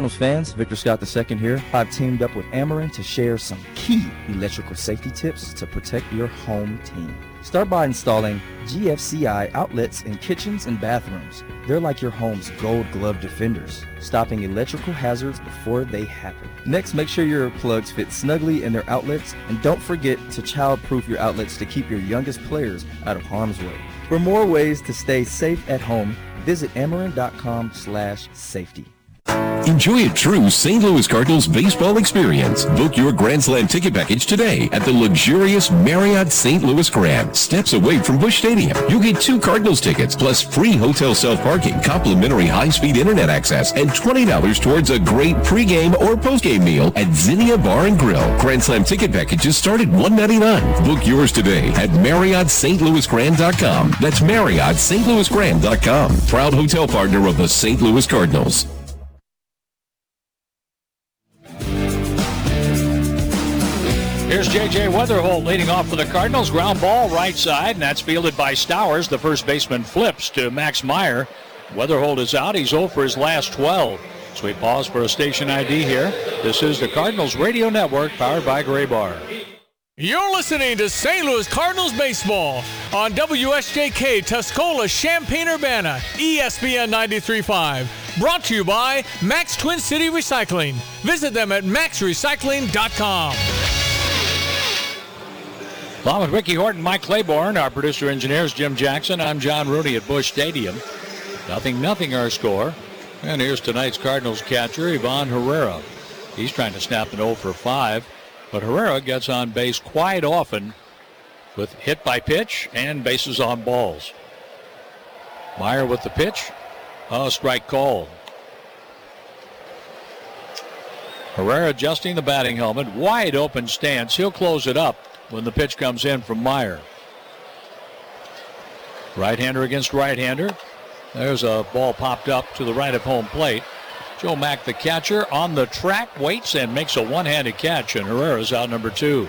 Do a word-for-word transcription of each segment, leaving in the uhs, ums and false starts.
Cardinals fans, Victor Scott the second here. I've teamed up with Ameren to share some key electrical safety tips to protect your home team. Start by installing G F C I outlets in kitchens and bathrooms. They're like your home's gold glove defenders, stopping electrical hazards before they happen. Next, make sure your plugs fit snugly in their outlets, and don't forget to child-proof your outlets to keep your youngest players out of harm's way. For more ways to stay safe at home, visit Ameren.com slash safety. Enjoy a true Saint Louis Cardinals baseball experience. Book your Grand Slam ticket package today at the luxurious Marriott Saint Louis Grand, steps away from Busch Stadium. You'll get two Cardinals tickets plus free hotel self-parking, complimentary high-speed internet access, and twenty dollars towards a great pregame or postgame meal at Zinnia Bar and Grill. Grand Slam ticket packages start at one hundred ninety-nine dollars. Book yours today at Marriott Saint Louis Grand dot com. That's Marriott Saint Louis Grand dot com. Proud hotel partner of the Saint Louis Cardinals. Here's J J Weatherholt leading off for the Cardinals. Ground ball right side, and that's fielded by Stowers. The first baseman flips to Max Meyer. Weatherholt is out. He's oh for his last twelve. So we pause for a station I D here. This is the Cardinals Radio Network, powered by Graybar. You're listening to Saint Louis Cardinals baseball on W S J K Tuscola, Champaign-Urbana, E S P N ninety-three point five. Brought to you by Max Twin City Recycling. Visit them at max recycling dot com. Along with Ricky Horton, Mike Claiborne, our producer engineers Jim Jackson. I'm John Rooney at Busch Stadium. Nothing, nothing our score. And here's tonight's Cardinals catcher, Ivan Herrera. He's trying to snap an oh for five, but Herrera gets on base quite often with hit by pitch and bases on balls. Meyer with the pitch. Oh, strike called. Herrera adjusting the batting helmet. Wide open stance. He'll close it up when the pitch comes in from Meyer. Right-hander against right-hander. There's a ball popped up to the right of home plate. Joe Mack, the catcher, on the track, waits and makes a one-handed catch, and Herrera's out number two.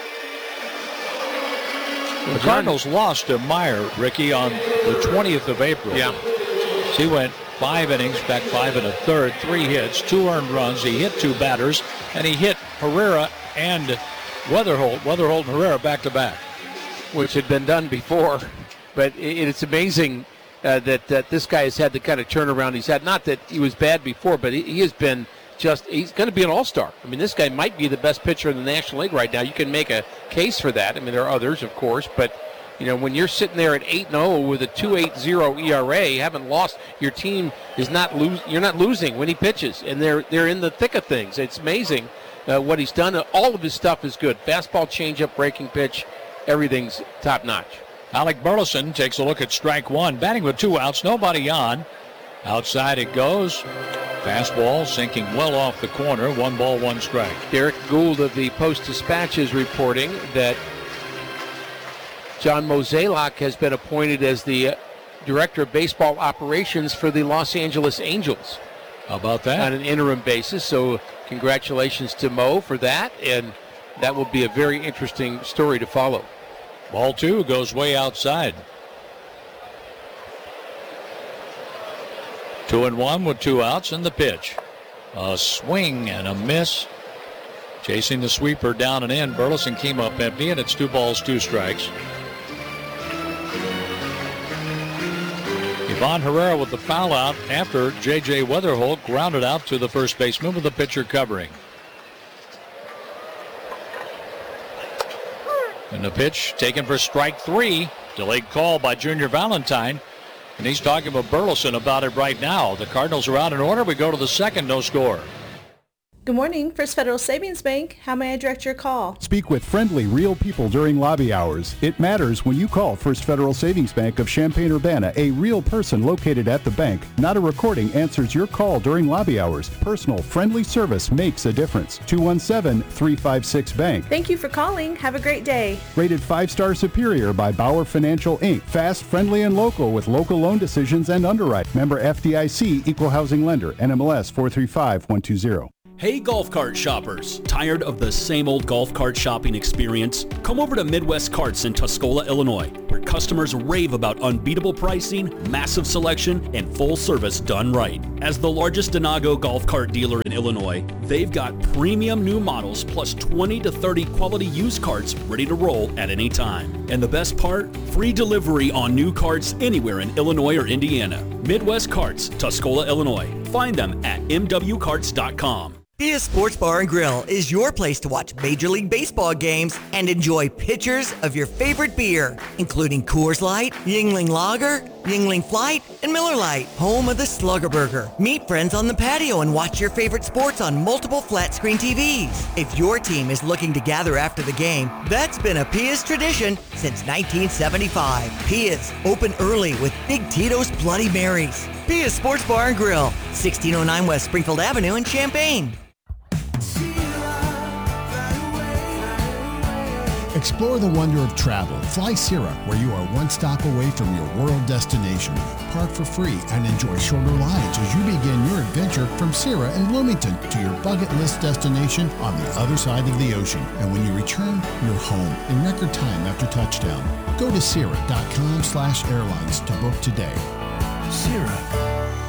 The Cardinals lost to Meyer, Ricky, on the twentieth of April. Yeah. He went five innings, back five and a third, three hits, two earned runs. He hit two batters, and he hit Herrera and Weatherholt, Weatherholt and Herrera back-to-back. Which had been done before. But it, it's amazing uh, that, that this guy has had the kind of turnaround he's had. Not that he was bad before, but he, he has been just, he's going to be an all-star. I mean, this guy might be the best pitcher in the National League right now. You can make a case for that. I mean, there are others, of course, but, you know, when you're sitting there at eight and oh with a two point eight oh E R A, you haven't lost, your team is not lose, you're not losing when he pitches, and they're they're in the thick of things. It's amazing. Uh, what he's done, all of his stuff is good. Fastball, changeup, breaking pitch, everything's top-notch. Alec Burleson takes a look at strike one. Batting with two outs, nobody on. Outside it goes. Fastball sinking well off the corner. One ball, one strike. Derek Gould of the Post-Dispatch is reporting that John Mozeliak has been appointed as the uh, Director of Baseball Operations for the Los Angeles Angels. How about that? On an interim basis, so congratulations to Mo for that, and that will be a very interesting story to follow. Ball two goes way outside. Two and one with two outs and the pitch. A swing and a miss. Chasing the sweeper down and in. Burleson came up empty, and it's two balls, two strikes. Ivan Herrera with the foul out after J J Weatherholt grounded out to the first baseman with the pitcher covering. And the pitch taken for strike three. Delayed call by Junior Valentine. And he's talking with Burleson about it right now. The Cardinals are out in order. We go to the second, no score. Good morning, First Federal Savings Bank. How may I direct your call? Speak with friendly, real people during lobby hours. It matters when you call First Federal Savings Bank of Champaign-Urbana. A real person located at the bank, not a recording, answers your call during lobby hours. Personal, friendly service makes a difference. two one seven, three five six, bank. Thank you for calling. Have a great day. Rated five-star superior by Bauer Financial, Incorporated. Fast, friendly, and local with local loan decisions and underwrite. Member F D I C, Equal Housing Lender, N M L S four three five one two zero. Hey golf cart shoppers, tired of the same old golf cart shopping experience? Come over to Midwest Carts in Tuscola, Illinois, where customers rave about unbeatable pricing, massive selection, and full service done right. As the largest Denago golf cart dealer in Illinois, they've got premium new models plus twenty to thirty quality used carts ready to roll at any time. And the best part? Free delivery on new carts anywhere in Illinois or Indiana. Midwest Carts, Tuscola, Illinois. Find them at m w carts dot com. Pia Sports Bar and Grill is your place to watch Major League Baseball games and enjoy pitchers of your favorite beer, including Coors Light, Yuengling Lager, Yuengling Flight, and Miller Lite, home of the Slugger Burger. Meet friends on the patio and watch your favorite sports on multiple flat screen T Vs. If your team is looking to gather after the game, that's been a Pia's tradition since nineteen seventy-five. Pia's, open early with Big Tito's Bloody Marys. Pia's Sports Bar and Grill, sixteen oh nine West Springfield Avenue in Champaign. Explore the wonder of travel. Fly Sierra, where you are one stop away from your world destination. Park for free and enjoy shorter rides as you begin your adventure from Sierra and Bloomington to your bucket list destination on the other side of the ocean. And when you return, you're home in record time after touchdown. Go to Sierra.com slash airlines to book today. Sierra.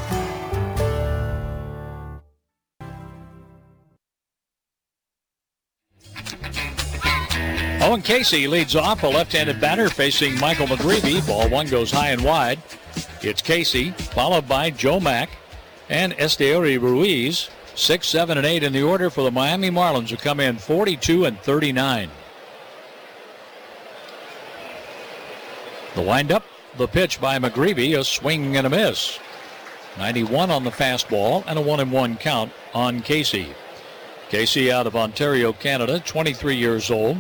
Owen Casey leads off, a left-handed batter facing Michael McGreevy. Ball one goes high and wide. It's Casey, followed by Joe Mack and Esteury Ruiz. Six, seven, and eight in the order for the Miami Marlins, who come in forty-two and thirty-nine. The windup, the pitch by McGreevy, a swing and a miss. ninety-one on the fastball and a one and one count on Casey. Casey out of Ontario, Canada, twenty-three years old.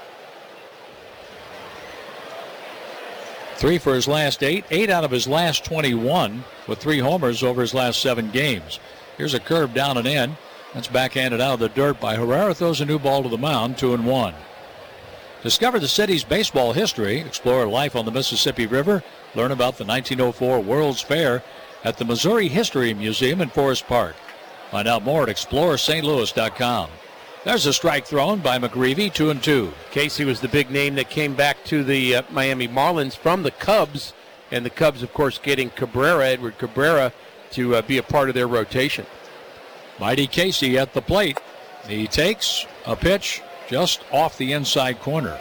Three for his last eight, eight out of his last twenty-one, with three homers over his last seven games. Here's a curve down and in. That's backhanded out of the dirt by Herrera. Throws a new ball to the mound, two and one. Discover the city's baseball history. Explore life on the Mississippi River. Learn about the nineteen oh four World's Fair at the Missouri History Museum in Forest Park. Find out more at explore st louis dot com. There's a strike thrown by McGreevy, two and two. Casey was the big name that came back to the uh, Miami Marlins from the Cubs, and the Cubs, of course, getting Cabrera, Edward Cabrera, to uh, be a part of their rotation. Mighty Casey at the plate. He takes a pitch just off the inside corner.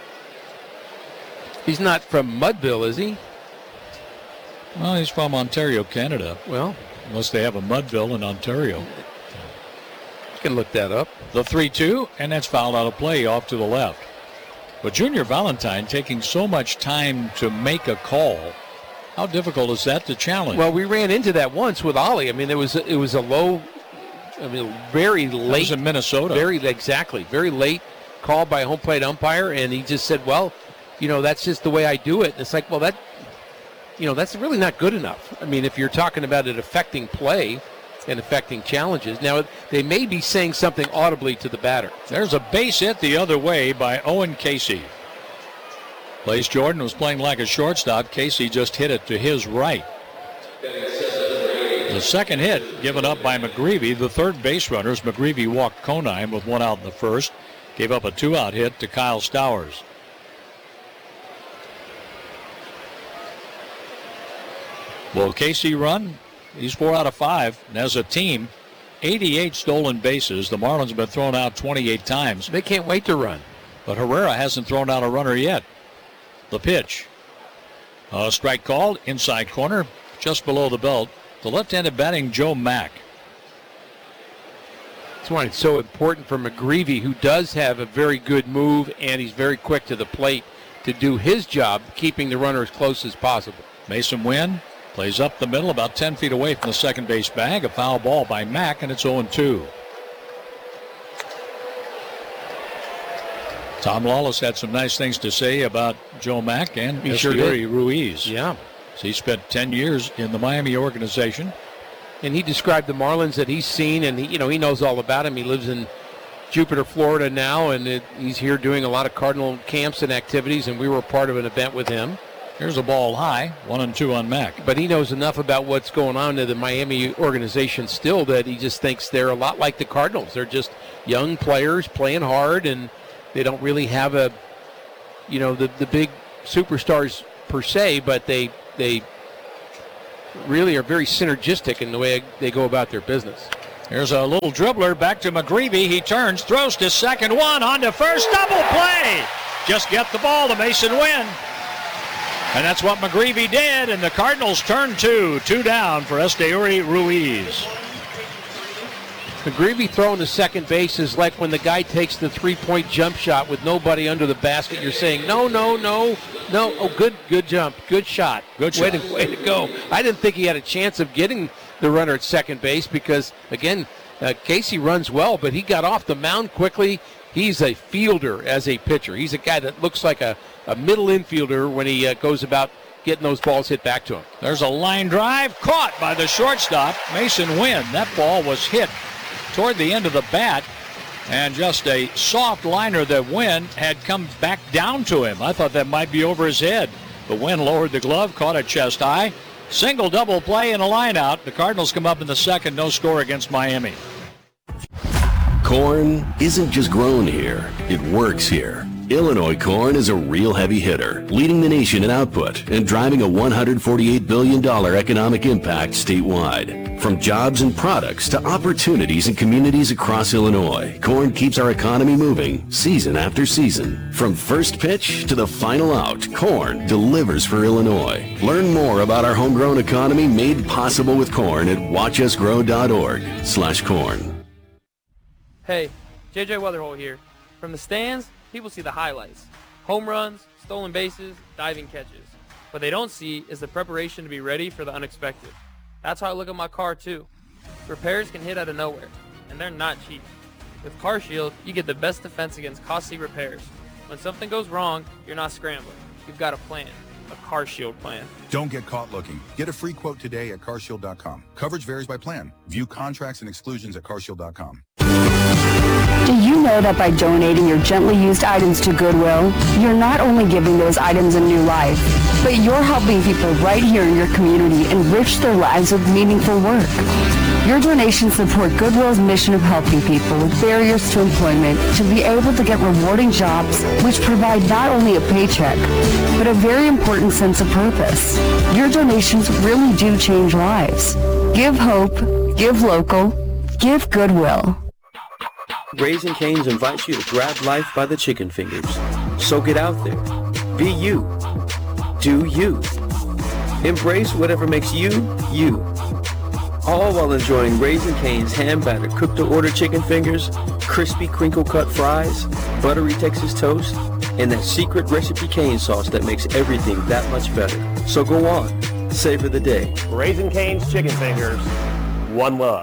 He's not from Mudville, is he? Well, he's from Ontario, Canada. Well, unless they have a Mudville in Ontario. Can look that up. The three two, and that's fouled out of play off to the left. But Junior Valentine taking so much time to make a call, how difficult is that to challenge? Well, we ran into that once with Ollie. I mean, it was it was a low, I mean, very late. That was in Minnesota. Very exactly, very late call by a home plate umpire, and he just said, "Well, you know, that's just the way I do it." And it's like, well, that, you know, that's really not good enough. I mean, if you're talking about it affecting play and affecting challenges. Now, they may be saying something audibly to the batter. There's a base hit the other way by Owen Casey. Blaze Jordan was playing like a shortstop. Casey just hit it to his right. The second hit given up by McGreevy. The third base runners, McGreevy walked Conine with one out in the first. Gave up a two-out hit to Kyle Stowers. Will Casey run? He's four out of five. And as a team, eighty-eight stolen bases. The Marlins have been thrown out twenty-eight times. They can't wait to run. But Herrera hasn't thrown out a runner yet. The pitch. A strike called, inside corner, just below the belt. The left-handed batting Joe Mack. That's why it's so important for McGreevy, who does have a very good move, and he's very quick to the plate to do his job, keeping the runner as close as possible. Mason Wynn plays up the middle, about ten feet away from the second base bag. A foul ball by Mack, and it's oh and two. Tom Lawless had some nice things to say about Joe Mack and he sure did. Ruiz. Yeah. So he spent ten years in the Miami organization. And he described the Marlins that he's seen, and he, you know, he knows all about him. He lives in Jupiter, Florida now, and it, he's here doing a lot of Cardinal camps and activities, and we were part of an event with him. Here's a ball high, one and two on Mack. But he knows enough about what's going on in the Miami organization still that he just thinks they're a lot like the Cardinals. They're just young players playing hard, and they don't really have a, you know, the, the big superstars per se, but they they really are very synergistic in the way they go about their business. Here's a little dribbler back to McGreevy. He turns, throws to second, one on to first, double play. Just get the ball to Mason Wynn. And that's what McGreevy did, and the Cardinals turn two. Two down for Esteury Ruiz. McGreevy throwing to second base is like when the guy takes the three-point jump shot with nobody under the basket. You're saying, no, no, no, no. Oh, good good jump. Good shot. Good way shot. To, way to go. I didn't think he had a chance of getting the runner at second base because, again, uh, Casey runs well, but he got off the mound quickly. He's a fielder as a pitcher. He's a guy that looks like a, a middle infielder when he uh, goes about getting those balls hit back to him. There's a line drive caught by the shortstop, Mason Wynn. That ball was hit toward the end of the bat, and just a soft liner that Wynn had come back down to him. I thought that might be over his head, but Wynn lowered the glove, caught it chest high. Single double play and a line out. The Cardinals come up in the second, no score against Miami. Corn isn't just grown here, it works here. Illinois corn is a real heavy hitter, leading the nation in output and driving a one hundred forty-eight billion dollars economic impact statewide. From jobs and products to opportunities in communities across Illinois, corn keeps our economy moving season after season. From first pitch to the final out, corn delivers for Illinois. Learn more about our homegrown economy made possible with corn at watchusgrow.org slash corn. Hey, J J Weatherhole here. From the stands, people see the highlights. Home runs, stolen bases, diving catches. What they don't see is the preparation to be ready for the unexpected. That's how I look at my car too. Repairs can hit out of nowhere, and they're not cheap. With CarShield, you get the best defense against costly repairs. When something goes wrong, you're not scrambling. You've got a plan. A CarShield plan. Don't get caught looking. Get a free quote today at car shield dot com. Coverage varies by plan. View contracts and exclusions at car shield dot com. Do you know that by donating your gently used items to Goodwill, you're not only giving those items a new life, but you're helping people right here in your community enrich their lives with meaningful work. Your donations support Goodwill's mission of helping people with barriers to employment to be able to get rewarding jobs which provide not only a paycheck, but a very important sense of purpose. Your donations really do change lives. Give hope, give local, give Goodwill. Raising Cane's invites you to grab life by the chicken fingers. So get out there. Be you. Do you. Embrace whatever makes you, you. All while enjoying Raising Cane's hand-battered cooked-to-order chicken fingers, crispy crinkle-cut fries, buttery Texas toast, and that secret recipe cane sauce that makes everything that much better. So go on. Savor the day. Raising Cane's chicken fingers. One love.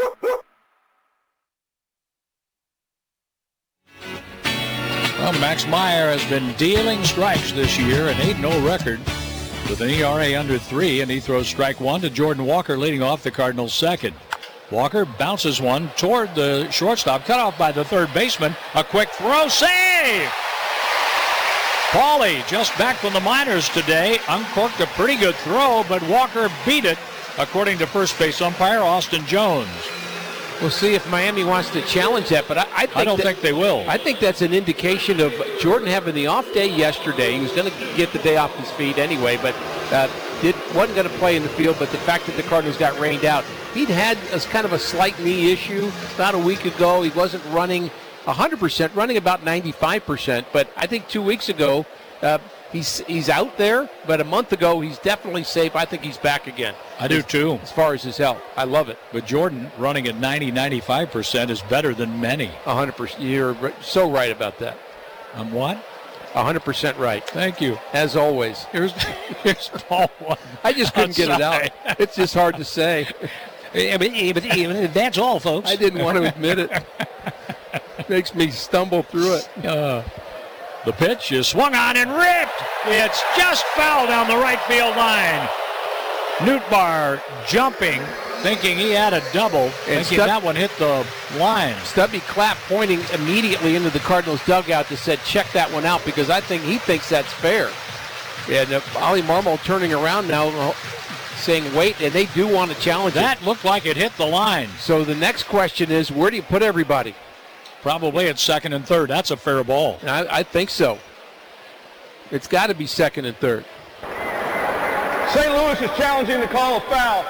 Well, Max Meyer has been dealing strikes this year, an eight and oh record with an E R A under three, and he throws strike one to Jordan Walker, leading off the Cardinals' second. Walker bounces one toward the shortstop, cut off by the third baseman. A quick throw, save! Pauly, just back from the minors today, uncorked a pretty good throw, but Walker beat it, according to first base umpire Austin Jones. We'll see if Miami wants to challenge that, but I, I, think I don't that, think they will. I think that's an indication of Jordan having the off day yesterday. He was going to get the day off his feet anyway, but uh, did, wasn't going to play in the field. But the fact that the Cardinals got rained out, he'd had a, kind of a slight knee issue about a week ago. He wasn't running one hundred percent, running about ninety-five percent. But I think two weeks ago, uh, he's he's out there. But a month ago, he's definitely safe. I think he's back again. I do too. As far as his health, I love it. But Jordan running at ninety, ninety-five percent is better than many. one hundred percent. You're so right about that. On what? one hundred percent right. Thank you. As always. Here's, here's Paul one. I just couldn't outside. get it out. It's just hard to say. That's all, folks. I didn't want to admit it. Makes me stumble through it. Uh, the pitch is swung on and ripped. It's just foul down the right field line. Nootbaar jumping, thinking he had a double, and thinking Stub- that one hit the line. Stubby Clapp pointing immediately into the Cardinals dugout that said, check that one out, because I think he thinks that's fair. And uh, Ollie Marmol turning around now, uh, saying, wait, and they do want to challenge that it. That looked like it hit the line. So the next question is, where do you put everybody? Probably at second and third. That's a fair ball. I, I think so. It's got to be second and third. Saint Louis is challenging the call of foul.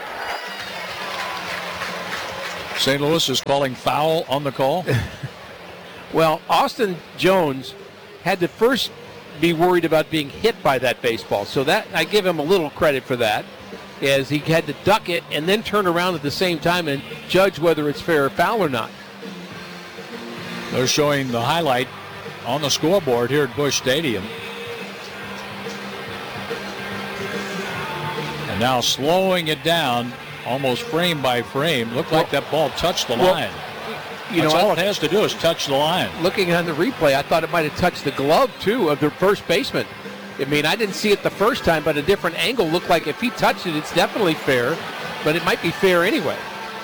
Saint Louis is calling foul on the call? Well, Austin Jones had to first be worried about being hit by that baseball. So that I give him a little credit for that, as he had to duck it and then turn around at the same time and judge whether it's fair or foul or not. They're showing the highlight on the scoreboard here at Busch Stadium. And now slowing it down almost frame by frame. Looked like well, that ball touched the well, line. You That's know, all it has to do is touch the line. Looking on the replay, I thought it might have touched the glove, too, of the first baseman. I mean, I didn't see it the first time, but a different angle looked like if he touched it, it's definitely fair, but it might be fair anyway.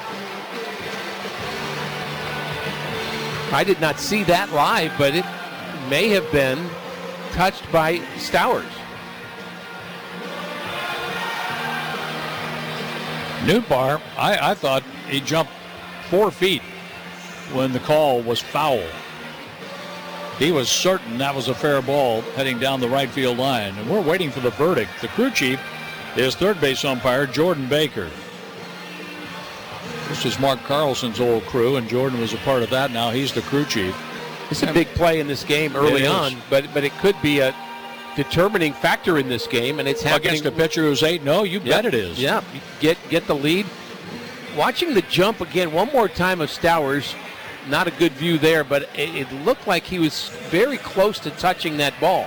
I did not see that live, but it may have been touched by Stowers. Nootbaar, I, I thought he jumped four feet when the call was foul. He was certain that was a fair ball heading down the right field line, and we're waiting for the verdict. The crew chief is third base umpire Jordan Baker. This is Mark Carlson's old crew, and Jordan was a part of that. Now he's the crew chief. It's a big play in this game early on, but but it could be a determining factor in this game, and it's happening against a pitcher who's eight oh. You bet it is. Yeah, get get the lead. Watching the jump again one more time of Stowers, not a good view there, but it, it looked like he was very close to touching that ball.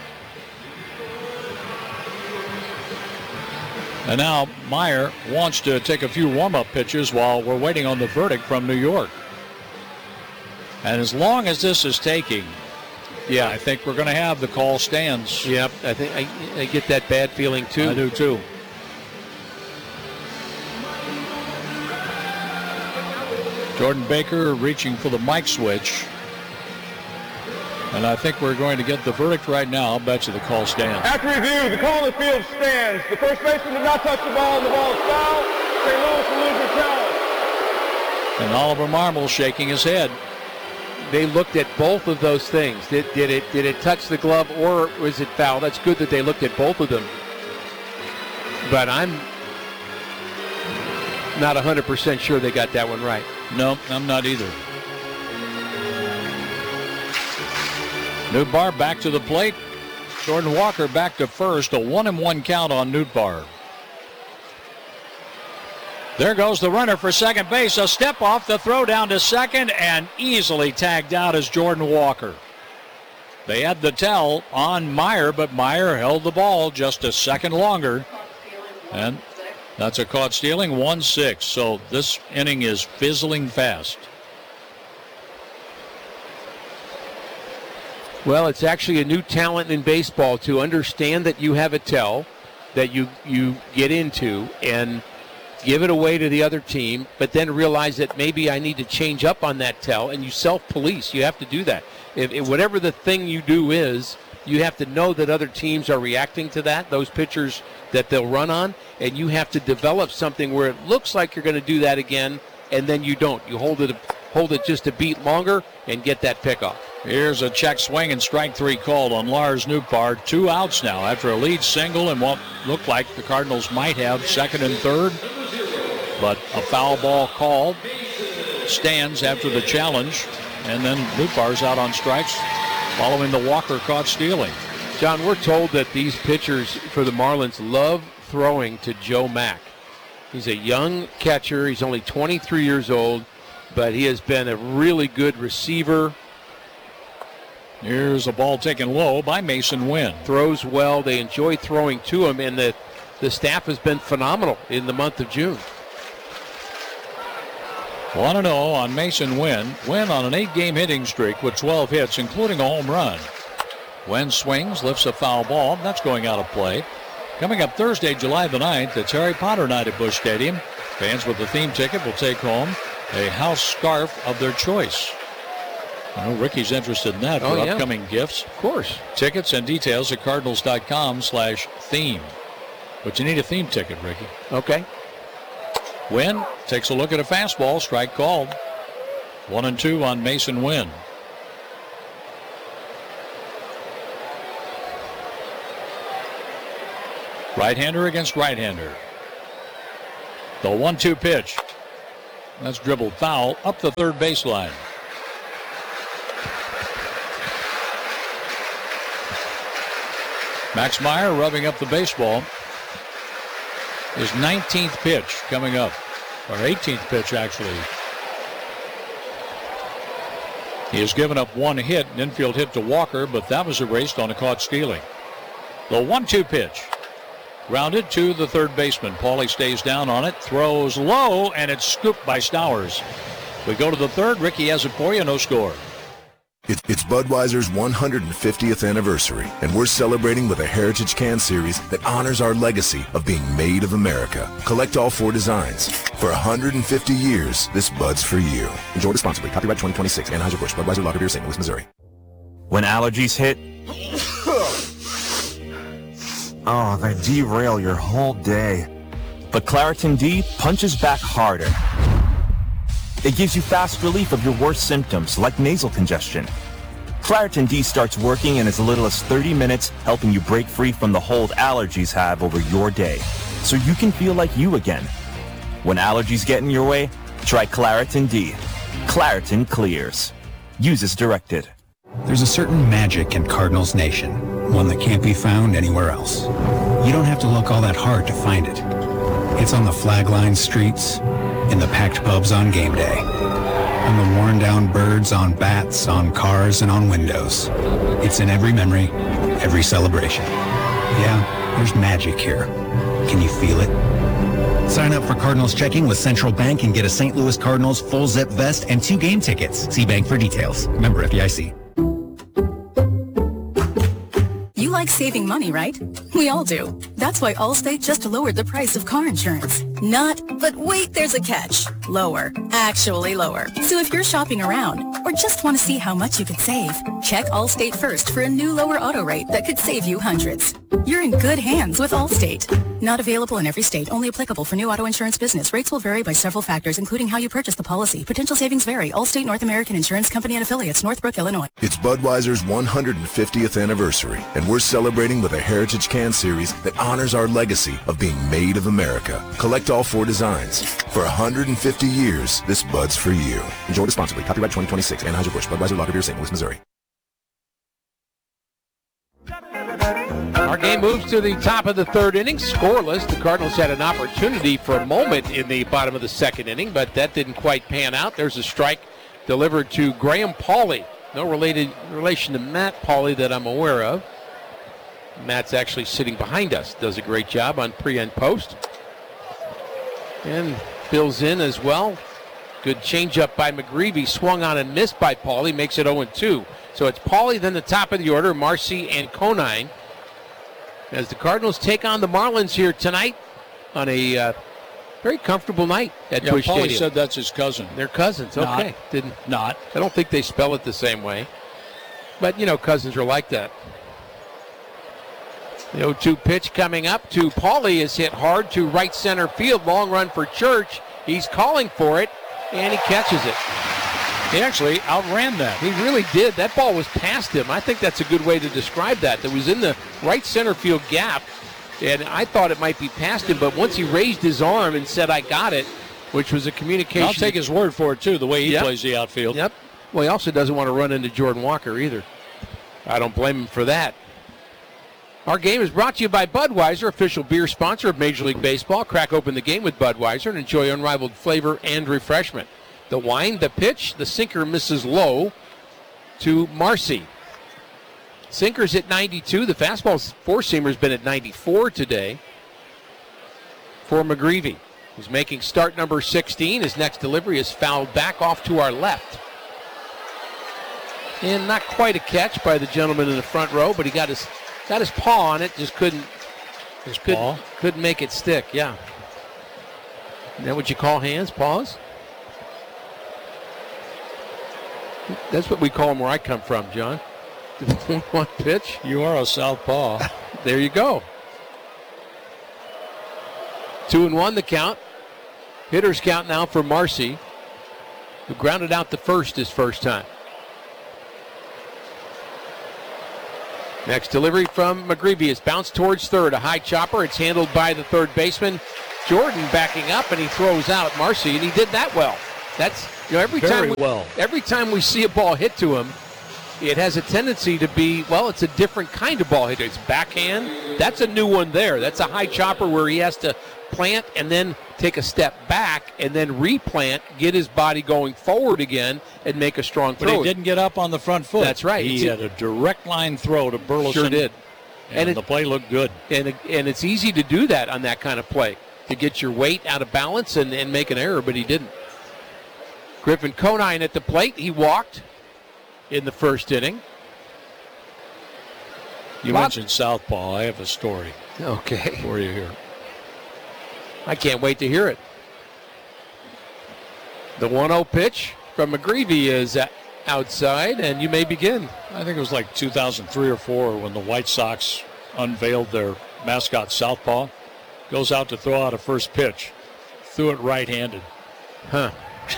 And now Meyer wants to take a few warm-up pitches while we're waiting on the verdict from New York. And as long as this is taking, yeah, I think we're going to have the call stands. Yep, I think I, I get that bad feeling too. I do too. Jordan Baker reaching for the mic switch. And I think we're going to get the verdict right now. I'll bet you the call stands. After review, the call in the field stands. The first baseman did not touch the ball, and the ball is foul. Saint Louis will lose their challenge. And Oliver Marmol shaking his head. They looked at both of those things. Did, did it did it touch the glove or was it foul? That's good that they looked at both of them. But I'm not one hundred percent sure they got that one right. No, I'm not either. Nootbaar back to the plate. Jordan Walker back to first. A one and one count on Nootbaar. There goes the runner for second base. A step off, the throw down to second, and easily tagged out as Jordan Walker. They had the tell on Meyer, but Meyer held the ball just a second longer. And that's a caught stealing, one six. So this inning is fizzling fast. Well, it's actually a new talent in baseball to understand that you have a tell that you, you get into and give it away to the other team, but then realize that maybe I need to change up on that tell, and you self-police. You have to do that. If, if whatever the thing you do is, you have to know that other teams are reacting to that, those pitchers that they'll run on, and you have to develop something where it looks like you're going to do that again, and then you don't. You hold it, hold it just a beat longer and get that pickoff. Here's a check swing and strike three called on Lars Nootbaar. Two outs now after a lead single and what looked like the Cardinals might have second and third. But a foul ball called. Stands after the challenge. And then Nootbaar's out on strikes following the Walker caught stealing. John, we're told that these pitchers for the Marlins love throwing to Joe Mack. He's a young catcher. He's only twenty-three years old, but he has been a really good receiver. Here's a ball taken low by Mason Wynn. Throws well. They enjoy throwing to him, and the, the staff has been phenomenal in the month of June. one and oh on Mason Wynn. Wynn on an eight-game hitting streak with twelve hits, including a home run. Wynn swings, lifts a foul ball. That's going out of play. Coming up Thursday, July the ninth, it's Harry Potter night at Busch Stadium. Fans with the theme ticket will take home a house scarf of their choice. Well, Ricky's interested in that for oh, yeah. upcoming gifts. Of course. Tickets and details at cardinals.com slash theme. But you need a theme ticket, Ricky. Okay. Wynn takes a look at a fastball. Strike called. One and two on Mason Wynn. Right-hander against right-hander. The one two pitch. That's dribbled foul up the third baseline. Max Meyer rubbing up the baseball. His nineteenth pitch coming up, or eighteenth pitch actually. He has given up one hit, an infield hit to Walker, but that was erased on a caught stealing. The one two pitch. Grounded to the third baseman. Paulie stays down on it, throws low, and it's scooped by Stowers. We go to the third. Ricky has it for you, no score. It, it's Budweiser's one hundred fiftieth anniversary, and we're celebrating with a Heritage Can Series that honors our legacy of being made of America. Collect all four designs. For one hundred fifty years, this Bud's for you. Enjoy responsibly. Copyright twenty twenty-six. Anheuser-Busch. Budweiser Lager Beer, Saint Louis, Missouri. When allergies hit, oh, they derail your whole day. But Claritin D punches back harder. It gives you fast relief of your worst symptoms, like nasal congestion. Claritin D starts working in as little as thirty minutes, helping you break free from the hold allergies have over your day, so you can feel like you again. When allergies get in your way, try Claritin D. Claritin clears. Use as directed. There's a certain magic in Cardinals Nation, one that can't be found anywhere else. You don't have to look all that hard to find it. It's on the flag-lined streets, in the packed pubs on game day, on the worn-down birds on bats, on cars, and on windows. It's in every memory, every celebration. Yeah, there's magic here. Can you feel it? Sign up for Cardinals checking with Central Bank and get a Saint Louis Cardinals full zip vest and two game tickets. See bank for details. Member F D I C. You like saving money, right? We all do. That's why Allstate just lowered the price of car insurance. Not, but wait, there's a catch. Lower. Actually lower. So if you're shopping around or just want to see how much you could save, check Allstate first for a new lower auto rate that could save you hundreds. You're in good hands with Allstate. Not available in every state. Only applicable for new auto insurance business. Rates will vary by several factors, including how you purchase the policy. Potential savings vary. Allstate North American Insurance Company and Affiliates, Northbrook, Illinois. It's Budweiser's one hundred fiftieth anniversary, and we're celebrating with a Heritage Can Series that honors our legacy of being made of America. Collect all four designs. For one hundred fifty years, this Bud's for you. Enjoy responsibly. Copyright twenty twenty-six. Anheuser-Busch. Budweiser Lager Beer, Saint Louis, Missouri. Our game moves to the top of the third inning, scoreless. The Cardinals had an opportunity for a moment in the bottom of the second inning, but that didn't quite pan out. There's a strike delivered to Graham Pauley. No related relation to Matt Pauley that I'm aware of. Matt's actually sitting behind us. Does a great job on pre and post. And fills in as well. Good changeup by McGreevy. Swung on and missed by Pauley. Makes it oh and two. So it's Pauley, then the top of the order, Marcy and Conine. As the Cardinals take on the Marlins here tonight on a uh, very comfortable night at yeah, Busch Paulie Stadium. said that's his cousin. They're cousins. Not. Okay. Didn't not. I don't think they spell it the same way. But, you know, cousins are like that. The oh two pitch coming up to Pauley is hit hard to right center field. Long run for Church. He's calling for it, and he catches it. He actually outran that. He really did. That ball was past him. I think that's a good way to describe that. That was in the right center field gap, and I thought it might be past him, but once he raised his arm and said, I got it, which was a communication. I'll take his word for it, too, the way he yep. plays the outfield. Yep. Well, he also doesn't want to run into Jordan Walker either. I don't blame him for that. Our game is brought to you by Budweiser, official beer sponsor of Major League Baseball. Crack open the game with Budweiser and enjoy unrivaled flavor and refreshment. The wind, the pitch, the sinker misses low to Marcy. Sinker's at ninety-two. The fastball's four-seamer's been at ninety-four today for McGreevy, who's making start number sixteen. His next delivery is fouled back off to our left. And not quite a catch by the gentleman in the front row, but he got his got his paw on it, just couldn't his couldn't, paw? couldn't make it stick, yeah. Is that what you call hands, paws? That's what we call them where I come from, John. One pitch. You are a southpaw. There you go. Two and one the count. Hitters count now for Marcy, who grounded out the first his first time. Next delivery from McGreevy is bounced towards third. A high chopper. It's handled by the third baseman. Jordan backing up, and he throws out Marcy, and he did that well. That's, you know, every Very time we, well. every time we see a ball hit to him, it has a tendency to be, well, it's a different kind of ball hit. It's backhand. That's a new one there. That's a high chopper where he has to plant and then take a step back and then replant, get his body going forward again, and make a strong throw. But he didn't get up on the front foot. That's right. He It's had a direct line throw to Burleson. Sure did. And, And it- the play looked good. And it, and it's easy to do that on that kind of play, to get your weight out of balance and, and make an error, but he didn't. Griffin Conine at the plate. He walked in the first inning. You Lot- mentioned southpaw. I have a story. Okay. For you here. I can't wait to hear it. The one oh pitch from McGreevy is uh, outside, and you may begin. I think it was like two thousand three or four when the White Sox unveiled their mascot southpaw. Goes out to throw out a first pitch. Threw it right-handed. Huh.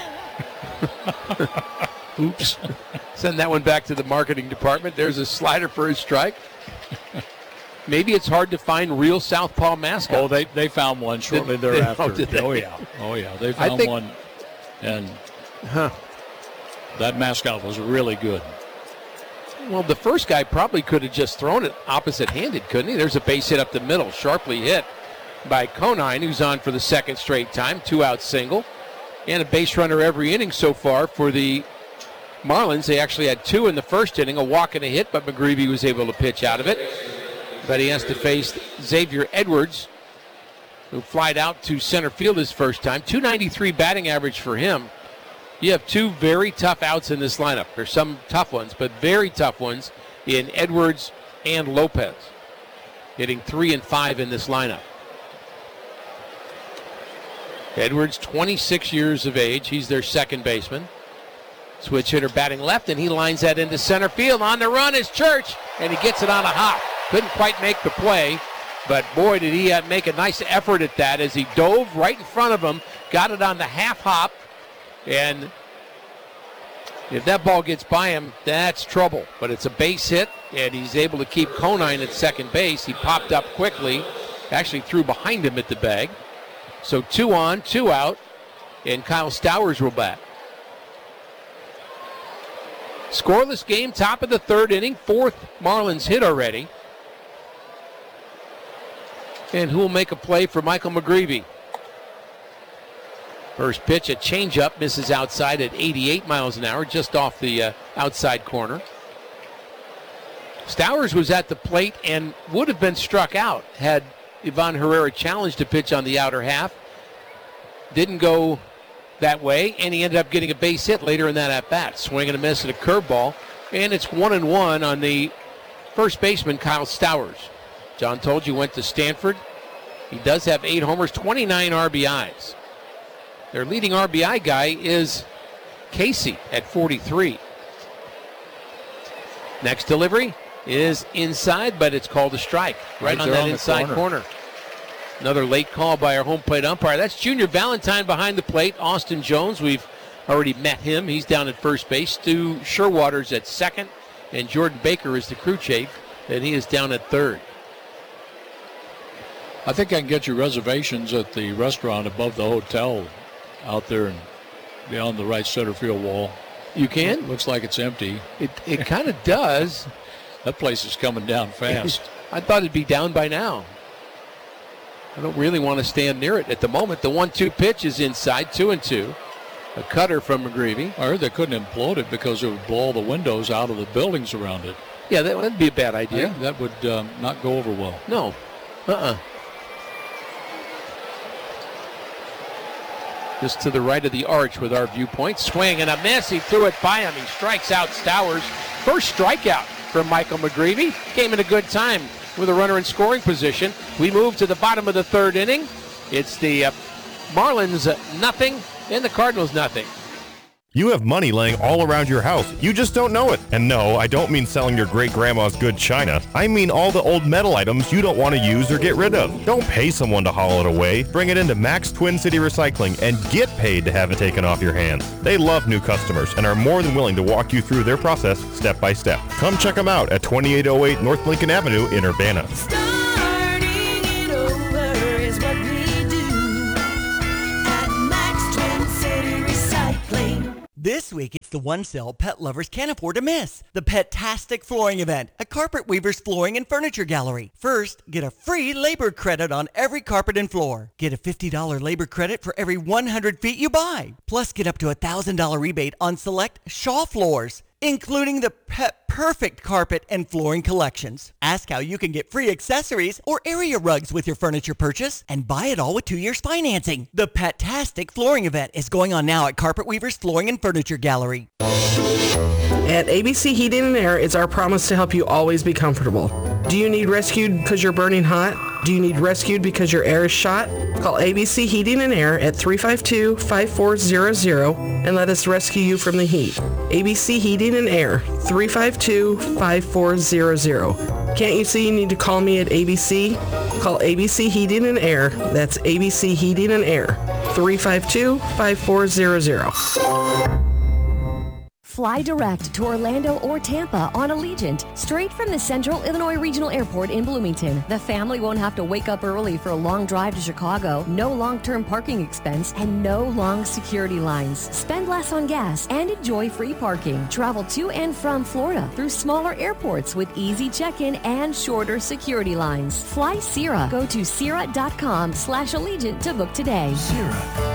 Oops. Send that one back to the marketing department. There's a slider for his strike. Maybe it's hard to find real southpaw mascots. Oh, they, they found one shortly Did- thereafter. oh, did they? Oh, yeah. Oh, yeah. They I found think- one. And Huh. that mascot was really good. Well, the first guy probably could have just thrown it opposite-handed, couldn't he? There's a base hit up the middle, sharply hit by Conine, who's on for the second straight time, two-out single, and a base runner every inning so far for the Marlins. They actually had two in the first inning, a walk and a hit, but McGreevy was able to pitch out of it. But he has to face Xavier Edwards, who flied out to center field his first time. two ninety-three batting average for him. You have two very tough outs in this lineup. There's some tough ones, but very tough ones in Edwards and Lopez. Hitting three and five in this lineup. Edwards, twenty-six years of age. He's their second baseman. Switch hitter batting left, and he lines that into center field. On the run is Church, and he gets it on a hop. Couldn't quite make the play, but boy, did he uh, make a nice effort at that as he dove right in front of him, got it on the half hop, and if that ball gets by him, that's trouble. But it's a base hit, and he's able to keep Conine at second base. He popped up quickly, actually threw behind him at the bag. So two on, two out, and Kyle Stowers will bat. Scoreless game, top of the third inning, fourth Marlins hit already. And who will make a play for Michael McGreevy? First pitch, a changeup, misses outside at eighty-eight miles an hour, just off the uh, outside corner. Stowers was at the plate and would have been struck out had Ivan Herrera challenged to pitch on the outer half. Didn't go that way, and he ended up getting a base hit later in that at-bat. Swing and a miss at a curveball, and it's one and one on the first baseman, Kyle Stowers. John told you went to Stanford. He does have eight homers, twenty-nine R B Is. Their leading R B I guy is Casey at forty-three. Next delivery is inside, but it's called a strike. Right, Right on there that on the inside corner. corner. Another late call by our home plate umpire. That's Junior Valentine behind the plate. Austin Jones, we've already met him. He's down at first base. Stu Sherwaters at second. And Jordan Baker is the crew chief, and he is down at third. I think I can get you reservations at the restaurant above the hotel out there and beyond the right center field wall. You can? Looks like it's empty. It it kind of does. That place is coming down fast. I thought it'd be down by now. I don't really want to stand near it at the moment. The one two pitch is inside, two and two. A cutter from McGreevy. I heard they couldn't implode it because it would blow all the windows out of the buildings around it. Yeah, that would be a bad idea. Yeah, that would um, not go over well. No. Uh-uh. Just to the right of the arch with our viewpoint. Swing and a miss. He threw it by him. He strikes out Stowers. First strikeout from Michael McGreevy. Came at a good time with a runner in scoring position. We move to the bottom of the third inning. It's the uh, Marlins uh, nothing and the Cardinals nothing. You have money laying all around your house. You just don't know it. And no, I don't mean selling your great-grandma's good china. I mean all the old metal items you don't want to use or get rid of. Don't pay someone to haul it away. Bring it into Max Twin City Recycling and get paid to have it taken off your hands. They love new customers and are more than willing to walk you through their process step by step. Come check them out at twenty-eight oh eight North Lincoln Avenue in Urbana. This week, it's the one sale pet lovers can't afford to miss. The Pet-tastic Flooring Event at Carpet Weavers Flooring and Furniture Gallery. First, get a free labor credit on every carpet and floor. Get a fifty dollars labor credit for every one hundred feet you buy. Plus, get up to a one thousand dollars rebate on select Shaw floors, including the Pet Perfect carpet and flooring collections. Ask how you can get free accessories or area rugs with your furniture purchase and buy it all with two years financing. The Pet-tastic Flooring Event is going on now at Carpet Weavers Flooring and Furniture Gallery. At A B C Heating and Air, it's our promise to help you always be comfortable. Do you need rescued because you're burning hot? Do you need rescued because your air is shot? Call A B C Heating and Air at three five two, five four zero zero and let us rescue you from the heat. A B C Heating and Air, three five two, five four zero zero. Can't you see you need to call me at A B C? Call A B C Heating and Air. That's A B C Heating and Air, three five two, five four zero zero. Fly direct to Orlando or Tampa on Allegiant, straight from the Central Illinois Regional Airport in Bloomington. The family won't have to wake up early for a long drive to Chicago, no long-term parking expense, and no long security lines. Spend less on gas and enjoy free parking. Travel to and from Florida through smaller airports with easy check-in and shorter security lines. Fly Sierra. Go to Sierra.com slash Allegiant to book today. Sierra.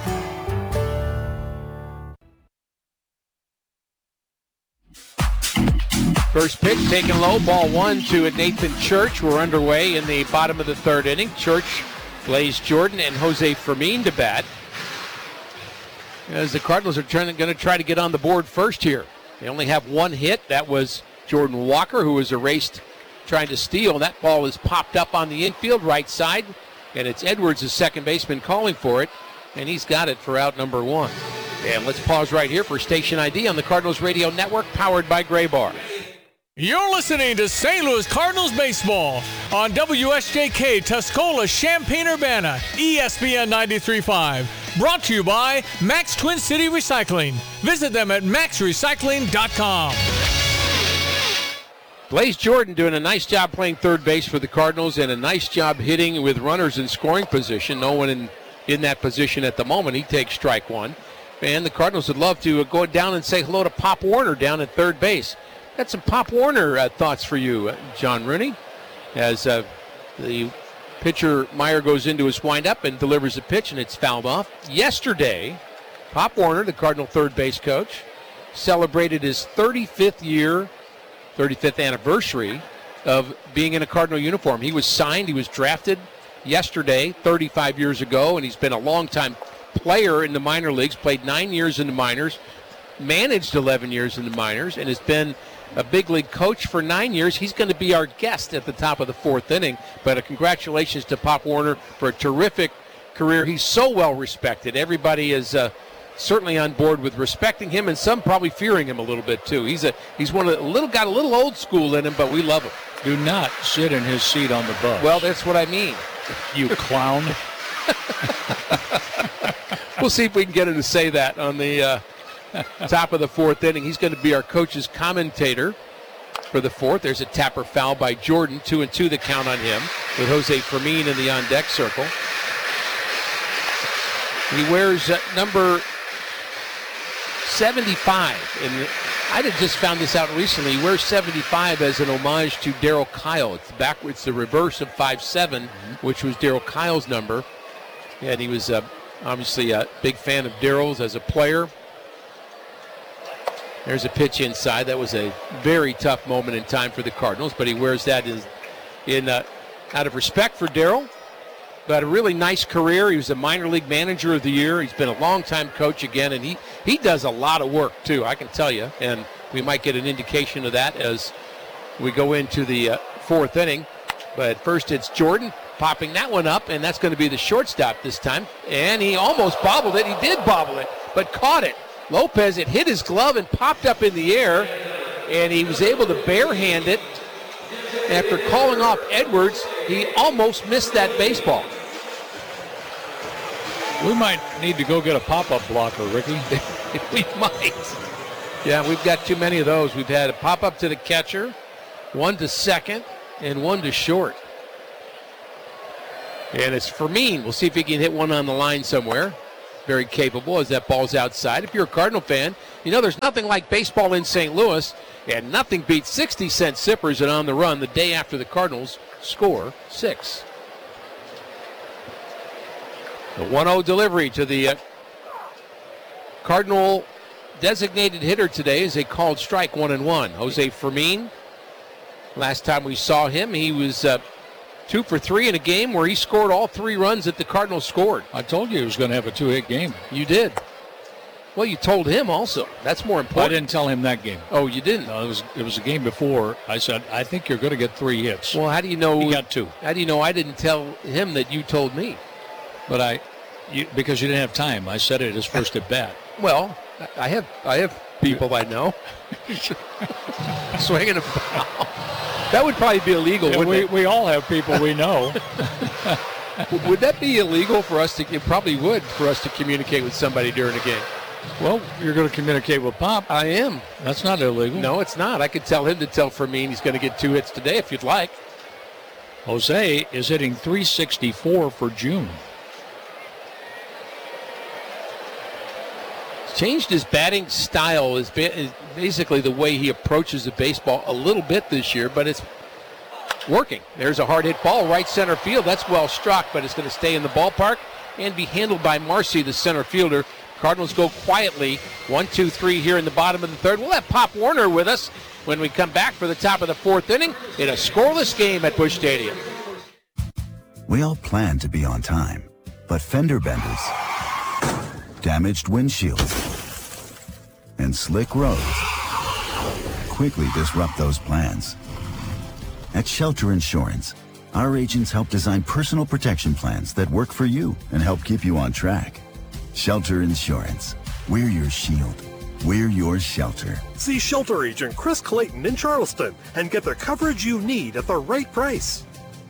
First pitch taken low, ball one to Nathan Church. We're underway in the bottom of the third inning. Church, Blaze Jordan, and Jose Fermin to bat. As the Cardinals are trying, going to try to get on the board first here. They only have one hit. That was Jordan Walker, who was erased trying to steal. That ball is popped up on the infield right side, and it's Edwards, the second baseman, calling for it, and he's got it for out number one. And let's pause right here for Station I D on the Cardinals Radio Network, powered by Gray Bar. You're listening to Saint Louis Cardinals baseball on W S J K Tuscola, Champaign-Urbana, E S P N ninety-three point five. Brought to you by Max Twin City Recycling. Visit them at max recycling dot com. Blaze Jordan doing a nice job playing third base for the Cardinals and a nice job hitting with runners in scoring position. No one in, in that position at the moment. He takes strike one. And the Cardinals would love to go down and say hello to Pop Warner down at third base. Got some Pop Warner uh, thoughts for you, uh, John Rooney, as uh, the pitcher Meyer goes into his windup and delivers a pitch, and it's fouled off. Yesterday, Pop Warner, the Cardinal third base coach, celebrated his thirty-fifth year, thirty-fifth anniversary of being in a Cardinal uniform. He was signed, he was drafted yesterday, thirty-five years ago, and he's been a longtime player in the minor leagues, played nine years in the minors, managed eleven years in the minors, and has been a big league coach for nine years. He's going to be our guest at the top of the fourth inning. But a congratulations to Pop Warner for a terrific career. He's so well respected. Everybody is uh, certainly on board with respecting him, and some probably fearing him a little bit too. He's a he's one of the little got a little old school in him, but we love him. Do not sit in his seat on the bus. Well, that's what I mean. You clown. We'll see if we can get him to say that on the uh, top of the fourth inning. He's going to be our coach's commentator for the fourth. There's a tapper foul by Jordan. Two and two the count on him with Jose Fermin in the on-deck circle. He wears uh, number seventy-five. And I just found this out recently. He wears seventy-five as an homage to Darryl Kyle. It's backwards, the reverse of five seven, mm-hmm. which was Darryl Kyle's number. And he was uh, obviously a big fan of Darryl's as a player. There's a pitch inside. That was a very tough moment in time for the Cardinals, but he wears that in, in uh, out of respect for Darryl. But a really nice career. He was a minor league manager of the year. He's been a long-time coach again, and he, he does a lot of work, too, I can tell you. And we might get an indication of that as we go into the uh, fourth inning. But first it's Jordan popping that one up, and that's going to be the shortstop this time. And he almost bobbled it. He did bobble it, but caught it. Lopez, it hit his glove and popped up in the air, and he was able to barehand it. After calling off Edwards, he almost missed that baseball. We might need to go get a pop-up blocker, Ricky. We might. Yeah, we've got too many of those. We've had a pop-up to the catcher, one to second, and one to short. And it's Fermin. We'll see if he can hit one on the line somewhere. Very capable as that ball's outside. If you're a Cardinal fan, you know there's nothing like baseball in Saint Louis, and nothing beats sixty cent sippers and On the Run the day after the Cardinals score six. The one oh delivery to the uh, Cardinal designated hitter today is a called strike, one and one. Jose Fermin. Last time we saw him, he was uh, two for three in a game where he scored all three runs that the Cardinals scored. I told you he was going to have a two-hit game. You did. Well, you told him also. That's more important. I didn't tell him that game. Oh, you didn't? No, it was it was a game before. I said, I think you're going to get three hits. Well, how do you know? He got two. How do you know I didn't tell him that you told me? But I, you, because you didn't have time. I said it his first at bat. Well, I have I have people I know. Swinging a foul. That would probably be illegal, Yeah, wouldn't we, it? we all have people we know. Would that be illegal for us to, it probably would, for us to communicate with somebody during a game? Well, you're going to communicate with Pop. I am. That's not illegal. No, it's not. I could tell him to tell Fermin he's going to get two hits today if you'd like. Jose is hitting three sixty-four for June. Changed his batting style, is basically the way he approaches the baseball a little bit this year, but it's working. There's a hard hit ball, right center field. That's well struck, but it's going to stay in the ballpark and be handled by Marcy, the center fielder. Cardinals go quietly, one, two, three here in the bottom of the third. We'll have Pop Warner with us when we come back for the top of the fourth inning in a scoreless game at Busch Stadium. We all plan to be on time, but fender benders, damaged windshields, and slick roads quickly disrupt those plans. At Shelter Insurance, our agents help design personal protection plans that work for you and help keep you on track. Shelter Insurance. We're your shield. We're your shelter. See Shelter Agent Chris Clayton in Charleston and get the coverage you need at the right price.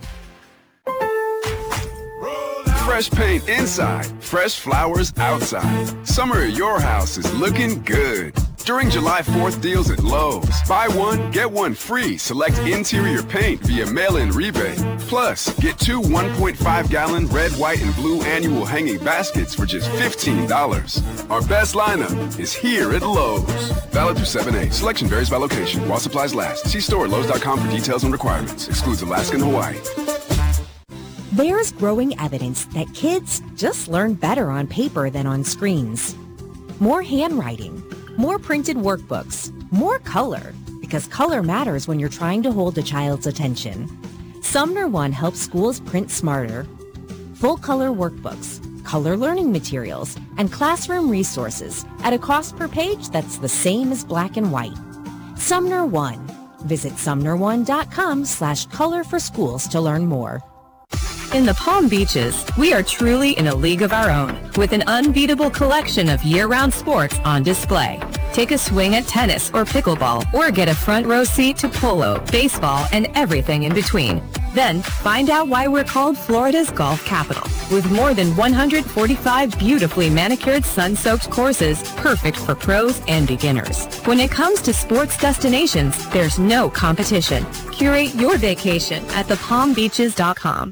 Fresh paint inside, fresh flowers outside. Summer at your house is looking good. During July fourth deals at Lowe's, buy one, get one free. Select interior paint via mail-in rebate. Plus, get two one point five gallon red, white, and blue annual hanging baskets for just fifteen dollars. Our best lineup is here at Lowe's. Valid through seven eight. Selection varies by location while supplies last. See store at Lowe's dot com for details and requirements. Excludes Alaska and Hawaii. There's growing evidence that kids just learn better on paper than on screens. More handwriting, more printed workbooks, more color, because color matters when you're trying to hold a child's attention. Sumner One helps schools print smarter. Full color workbooks, color learning materials, and classroom resources at a cost per page that's the same as black and white. Sumner One. Visit sumner one dot com slash color for schools to learn more. In the Palm Beaches, we are truly in a league of our own, with an unbeatable collection of year-round sports on display. Take a swing at tennis or pickleball, or get a front row seat to polo, baseball, and everything in between. Then, find out why we're called Florida's golf capital, with more than one hundred forty-five beautifully manicured sun-soaked courses, perfect for pros and beginners. When it comes to sports destinations, there's no competition. Curate your vacation at the palm beaches dot com.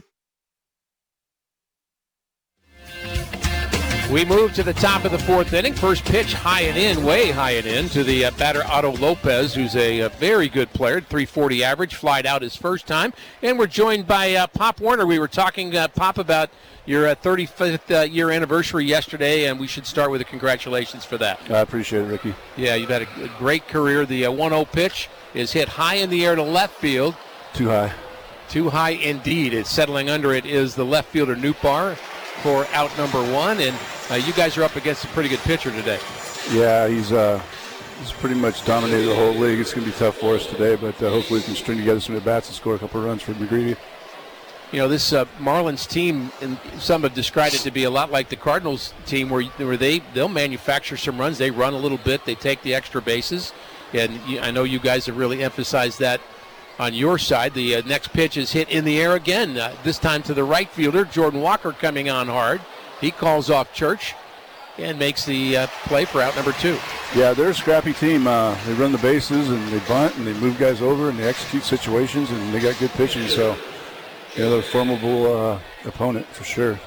We move to the top of the fourth inning. First pitch high and in, way high and in, to the uh, batter Otto Lopez, who's a, a very good player, three forty average, flied out his first time. And we're joined by uh, Pop Warner. We were talking, uh, Pop, about your uh, thirty-fifth uh, year anniversary yesterday, and we should start with a congratulations for that. I appreciate it, Ricky. Yeah, you've had a, a great career. The uh, one oh pitch is hit high in the air to left field. Too high. Too high indeed. It's settling under it is the left fielder, Nootbaar, for out number one. And uh, you guys are up against a pretty good pitcher today. Yeah, he's uh, he's pretty much dominated the whole league. It's going to be tough for us today, but uh, hopefully we can string together some at-bats and score a couple of runs for McGreevy. you know, this uh, Marlins team, and some have described it to be a lot like the Cardinals team, where where they they'll manufacture some runs, they run a little bit, they take the extra bases, and you, I know you guys have really emphasized that on your side. The uh, next pitch is hit in the air again, uh, this time to the right fielder, Jordan Walker coming on hard. He calls off Church and makes the uh, play for out number two. Yeah, they're a scrappy team. Uh, they run the bases and they bunt and they move guys over and they execute situations and they got good pitching. So, yeah, they're a formidable uh, opponent for sure.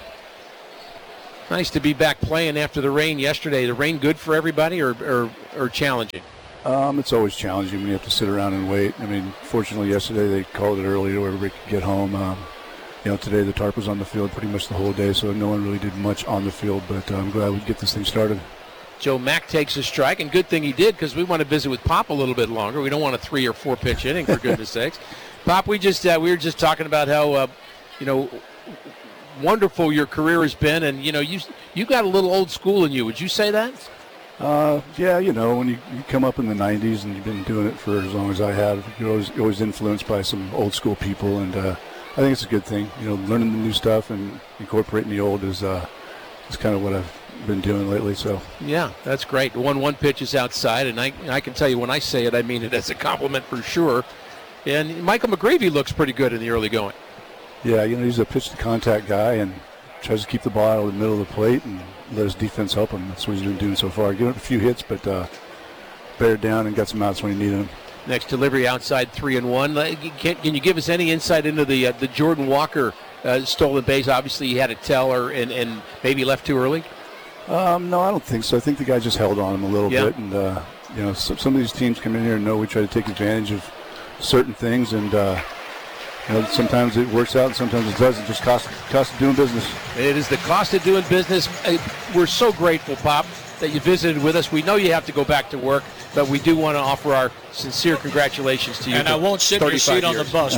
Nice to be back playing after the rain yesterday. The rain good for everybody or or, or challenging? Um, it's always challenging when you have to sit around and wait. I mean, fortunately yesterday they called it early so everybody could get home. Um, You know, today the tarp was on the field pretty much the whole day, so no one really did much on the field, but uh, I'm glad we get this thing started. Joe Mack takes a strike, and good thing he did, because we want to visit with Pop a little bit longer. We don't want a three or four pitch inning, for goodness sakes. Pop, we just uh, we were just talking about how uh, you know wonderful your career has been, and you know you you got a little old school in you. Would you say that? Uh, yeah, you know, when you, you come up in the nineties and you've been doing it for as long as I have, you're always you're always influenced by some old school people, and uh, I think it's a good thing. You know, learning the new stuff and incorporating the old is uh, is kind of what I've been doing lately. So yeah, that's great. One one pitch is outside, and I I can tell you when I say it, I mean it as a compliment for sure. And Michael McGravy looks pretty good in the early going. Yeah, you know, he's a pitch to contact guy and tries to keep the ball out of the middle of the plate and let his defense help him. That's what he's been doing so far. Giving up a few hits, but uh, bared down and got some outs when he needed them. Next delivery outside, three and one. Can, can you give us any insight into the uh, the Jordan Walker uh, stolen base? Obviously, he had a teller and, and maybe left too early. Um, no, I don't think so. I think the guy just held on him a little yeah. bit, and uh, you know, some, some of these teams come in here and know we try to take advantage of certain things, and uh, you know, sometimes it works out, and sometimes it doesn't. Just cost cost of doing business. It is the cost of doing business. We're so grateful, Pop, that you visited with us. We know you have to go back to work, but we do want to offer our sincere congratulations to you. And I won't sit in your seat on the bus,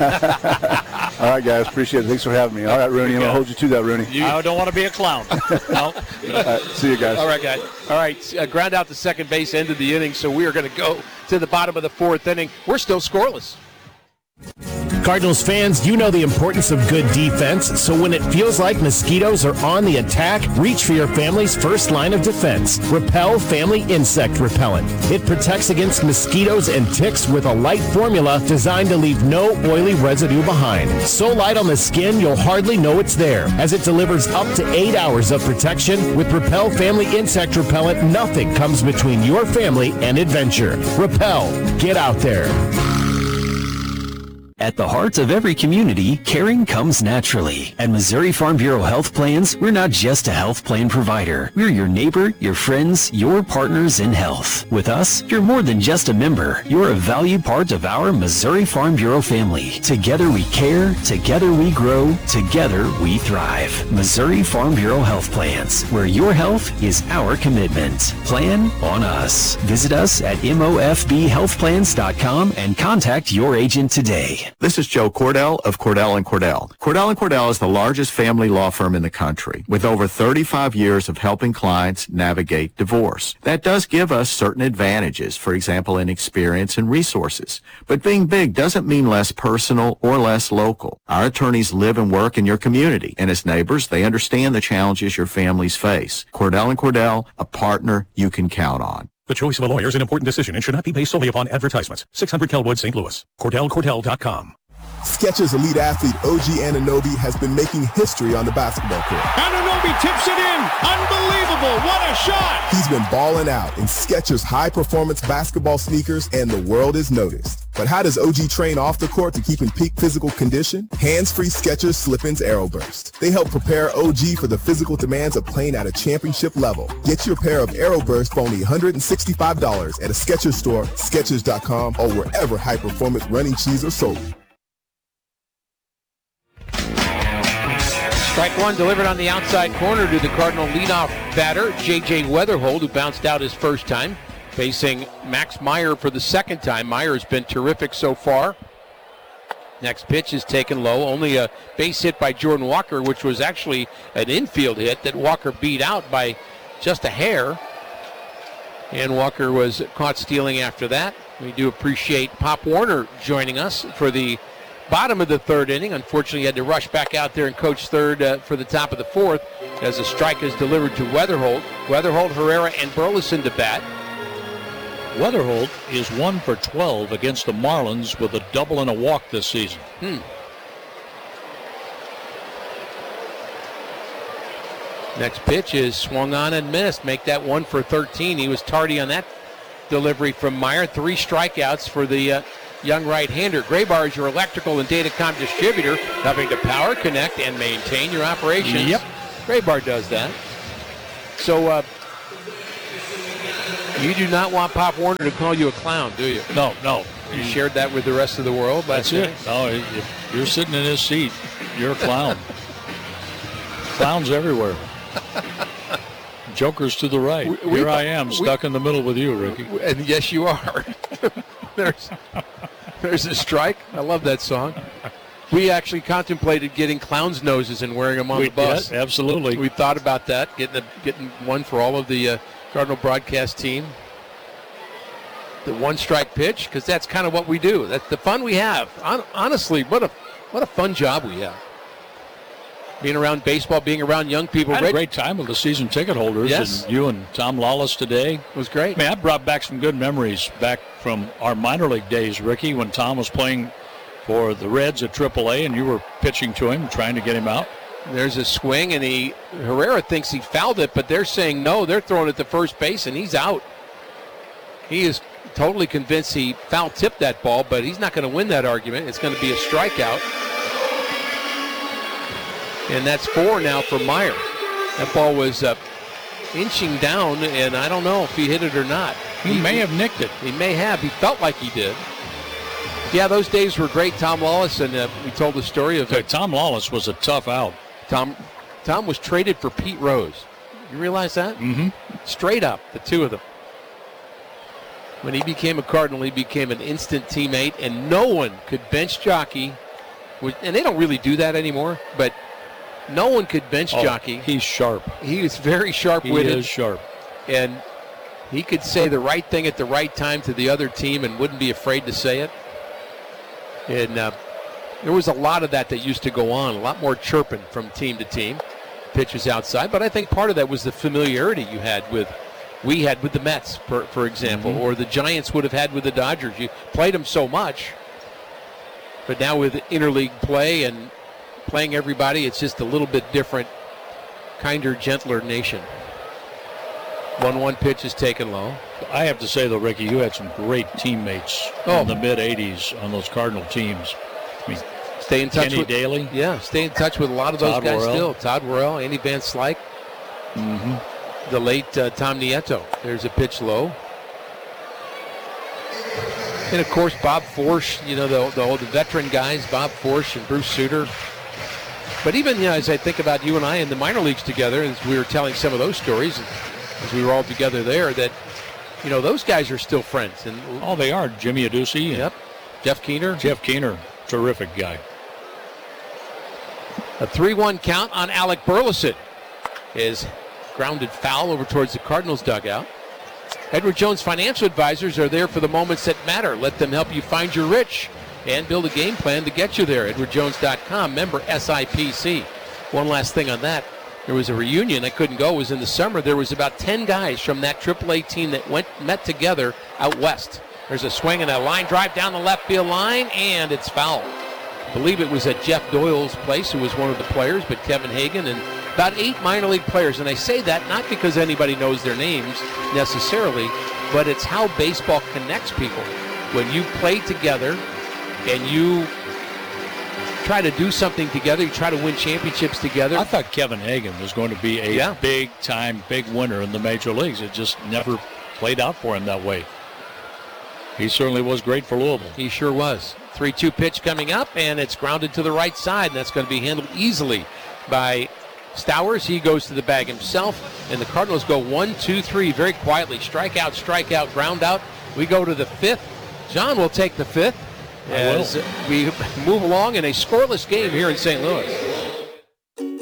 Pop. All right, guys, appreciate it. Thanks for having me. All right, Rooney, I'm going to hold you to that, Rooney. You, I don't want to be a clown. No. All right, see you guys. All right, guys. All right, uh, ground out to second base, end of the inning, so we are going to go to the bottom of the fourth inning. We're still scoreless. Cardinals fans, you know the importance of good defense, so when it feels like mosquitoes are on the attack, reach for your family's first line of defense. Repel Family Insect Repellent. It protects against mosquitoes and ticks with a light formula designed to leave no oily residue behind. So light on the skin, you'll hardly know it's there, as it delivers up to eight hours of protection. With Repel Family Insect Repellent, nothing comes between your family and adventure. Repel. Get out there. At the heart of every community, caring comes naturally. At Missouri Farm Bureau Health Plans, we're not just a health plan provider. We're your neighbor, your friends, your partners in health. With us, you're more than just a member. You're a valued part of our Missouri Farm Bureau family. Together we care, together we grow, together we thrive. Missouri Farm Bureau Health Plans, where your health is our commitment. Plan on us. Visit us at M O F B health plans dot com and contact your agent today. This is Joe Cordell of Cordell and Cordell. Cordell and Cordell is the largest family law firm in the country with over thirty-five years of helping clients navigate divorce. That does give us certain advantages, for example, in experience and resources. But being big doesn't mean less personal or less local. Our attorneys live and work in your community, and as neighbors, they understand the challenges your families face. Cordell and Cordell, a partner you can count on. The choice of a lawyer is an important decision and should not be based solely upon advertisements. six hundred Kelwood, Saint Louis. Cordell Cordell dot com. Skechers elite athlete O G Anunoby has been making history on the basketball court. Anunoby tips it in. Unbelievable. What a shot. He's been balling out in Skechers high-performance basketball sneakers, and the world is noticed. But how does O G train off the court to keep in peak physical condition? Hands-free Skechers Slip-ins Aeroburst. They help prepare O G for the physical demands of playing at a championship level. Get your pair of Aeroburst for only one hundred sixty-five dollars at a Skechers store, Skechers dot com, or wherever high-performance running shoes are sold. Strike one delivered on the outside corner to the Cardinal leadoff batter, J J Weatherhold, who bounced out his first time, facing Max Meyer for the second time. Meyer has been terrific so far. Next pitch is taken low. Only a base hit by Jordan Walker, which was actually an infield hit that Walker beat out by just a hair. And Walker was caught stealing after that. We do appreciate Pop Warner joining us for the bottom of the third inning. Unfortunately, he had to rush back out there and coach third uh, for the top of the fourth as a strike is delivered to Weatherholt. Weatherholt, Herrera, and Burleson to bat. Weatherholt is one for twelve against the Marlins with a double and a walk this season. Hmm. Next pitch is swung on and missed. Make that one for thirteen. He was tardy on that delivery from Meyer. Three strikeouts for the uh, young right-hander. Graybar is your electrical and datacom distributor, helping to power, connect, and maintain your operations. Yep. Graybar does that. So uh, you do not want Pop Warner to call you a clown, do you? No, no. You shared that with the rest of the world last That's night? it. No, if you're sitting in his seat, you're a clown. Clowns everywhere. Jokers to the right. We, we, Here I am, we, stuck in the middle with you, Ricky. And yes, you are. there's, there's a strike. I love that song. We actually contemplated getting clowns' noses and wearing them on we the bus. Did, absolutely. We thought about that, getting a, getting one for all of the uh, Cardinal broadcast team. The one-strike pitch, because that's kind of what we do. That's the fun we have. Hon- honestly, what a what a fun job we have. Being around baseball, being around young people. I had a great time with the season ticket holders. Yes. And you and Tom Lawless today. It was great. I mean, I brought back some good memories back from our minor league days, Ricky, when Tom was playing for the Reds at triple A and you were pitching to him, trying to get him out. There's a swing, and he Herrera thinks he fouled it, but they're saying no. They're throwing it to first base, and he's out. He is totally convinced he foul-tipped that ball, but he's not going to win that argument. It's going to be a strikeout. And that's four now for Meyer. That ball was uh, inching down, and I don't know if he hit it or not. He, he may have nicked it. He may have. He felt like he did. Yeah, those days were great. Tom Lawless, and uh, we told the story of... Uh, Tom Lawless was a tough out. Tom Tom was traded for Pete Rose. You realize that? Mm-hmm. Straight up, the two of them. When he became a Cardinal, he became an instant teammate, and no one could bench jockey. And they don't really do that anymore, but no one could bench oh, jockey. He's sharp. He is very sharp-witted. He is sharp. And he could say the right thing at the right time to the other team and wouldn't be afraid to say it. And uh, there was a lot of that that used to go on, a lot more chirping from team to team, pitches outside. But I think part of that was the familiarity you had with, we had with the Mets, for, for example, mm-hmm. or the Giants would have had with the Dodgers. You played them so much. But now with interleague play and playing everybody, it's just a little bit different, kinder, gentler nation. one one pitch is taken low. I have to say, though, Ricky, you had some great teammates oh. in the mid-eighties on those Cardinal teams. I mean, stay in touch Kenny with Daly. Yeah, stay in touch with a lot of those Todd guys Worrell. still. Todd Worrell, Andy Van Slyke, mm-hmm. the late uh, Tom Nieto. There's a pitch low. And, of course, Bob Forsch, you know, the, the, the veteran guys, Bob Forsch and Bruce Sutter. But even, you know, as I think about you and I in the minor leagues together, as we were telling some of those stories, as we were all together there, that, you know, those guys are still friends. And oh, they are. Jimmy Adduci. Yep. Jeff Keener. Jeff Keener. Terrific guy. A three one count on Alec Burleson is grounded foul over towards the Cardinals dugout. Edward Jones Financial Advisors are there for the moments that matter. Let them help you find your rich and build a game plan to get you there. Edward Jones dot com, member S I P C. One last thing on that. There was a reunion. I couldn't go. It was in the summer. There was about ten guys from that triple A team that went met together out west. There's a swing and a line drive down the left field line, and it's foul. I believe it was at Jeff Doyle's place, who was one of the players, but Kevin Hagan and about eight minor league players. And I say that not because anybody knows their names necessarily, but it's how baseball connects people. When you play together and you try to do something together, you try to win championships together. I thought Kevin Hagan was going to be a yeah. big-time, big winner in the major leagues. It just never played out for him that way. He certainly was great for Louisville. He sure was. three two pitch coming up, and it's grounded to the right side, and that's going to be handled easily by Stowers. He goes to the bag himself, and the Cardinals go one, two, three very quietly. Strikeout, strikeout, ground out. We go to the fifth. John will take the fifth as we move along in a scoreless game here in Saint Louis.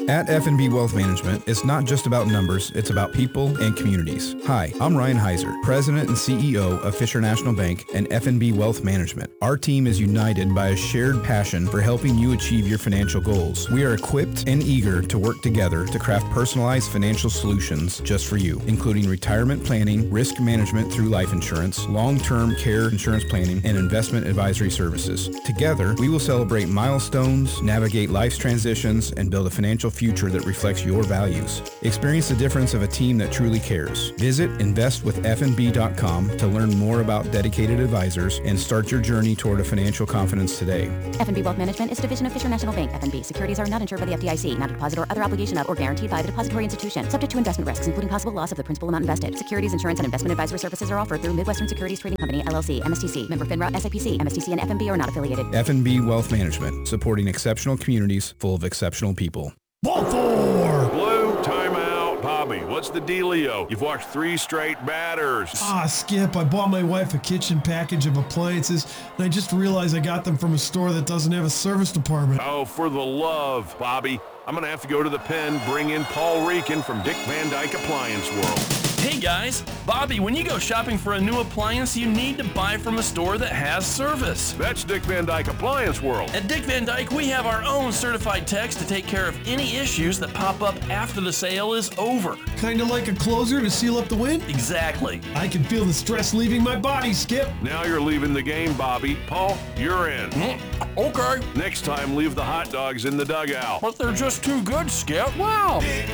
At F and B Wealth Management, it's not just about numbers, it's about people and communities. Hi, I'm Ryan Heiser, President and C E O of Fisher National Bank and F and B Wealth Management. Our team is united by a shared passion for helping you achieve your financial goals. We are equipped and eager to work together to craft personalized financial solutions just for you, including retirement planning, risk management through life insurance, long-term care insurance planning, and investment advisory services. Together, we will celebrate milestones, navigate life's transitions, and build a financial future that reflects your values. Experience the difference of a team that truly cares. Visit invest with f n b dot com to learn more about dedicated advisors and start your journey toward a financial confidence today. F and B Wealth Management is a division of Fisher National Bank. F and B securities are not insured by the F D I C, not a deposit or other obligation of or guaranteed by the depository institution, subject to investment risks, including possible loss of the principal amount invested. Securities, insurance, and investment advisory services are offered through Midwestern Securities Trading Company, L L C, M S T C, member FINRA, S I P C, M S T C, and F and B are not affiliated. F and B Wealth Management, supporting exceptional communities full of exceptional people. Ball four! Blue, timeout. Bobby, what's the dealio? You've watched three straight batters. Ah, Skip, I bought my wife a kitchen package of appliances, and I just realized I got them from a store that doesn't have a service department. Oh, for the love, Bobby. I'm going to have to go to the pen, bring in Paul Rican from Dick Van Dyke Appliance World. Hey guys, Bobby, when you go shopping for a new appliance, you need to buy from a store that has service. That's Dick Van Dyke Appliance World. At Dick Van Dyke, we have our own certified techs to take care of any issues that pop up after the sale is over. Kind of like a closer to seal up the win? Exactly. I can feel the stress leaving my body, Skip. Now you're leaving the game, Bobby. Paul, you're in. Mm, okay. Next time, leave the hot dogs in the dugout. But they're just too good, Skip. Wow. Dick